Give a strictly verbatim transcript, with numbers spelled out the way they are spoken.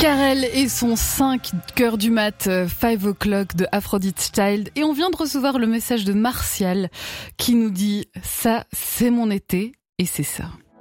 Karel et son cinq heures du mat, five o'clock de Aphrodite Child. Et on vient de recevoir le message de Martial qui nous dit « Ça, c'est mon été » et c'est ça.